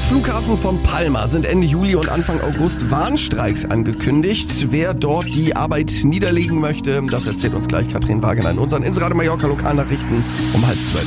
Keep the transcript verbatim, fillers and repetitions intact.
Flughafen von Palma sind Ende Juli und Anfang August Warnstreiks angekündigt. Wer dort die Arbeit niederlegen möchte, das erzählt uns gleich Katrin Wagener in unseren Inseradio Mallorca Lokalnachrichten um halb zwölf.